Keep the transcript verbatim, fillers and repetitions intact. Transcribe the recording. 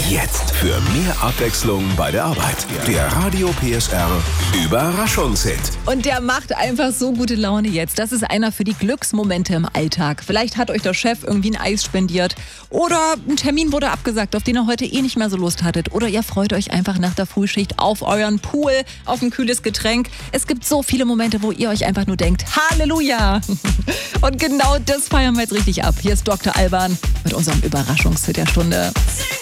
Jetzt für mehr Abwechslung bei der Arbeit. Der Radio P S R Überraschungshit. Und der macht einfach so gute Laune jetzt. Das ist einer für die Glücksmomente im Alltag. Vielleicht hat euch der Chef irgendwie ein Eis spendiert oder ein Termin wurde abgesagt, auf den ihr heute eh nicht mehr so Lust hattet. Oder ihr freut euch einfach nach der Frühschicht auf euren Pool, auf ein kühles Getränk. Es gibt so viele Momente, wo ihr euch einfach nur denkt, Halleluja! Und genau das feiern wir jetzt richtig ab. Hier ist Doktor Alban mit unserem Überraschungshit der Stunde.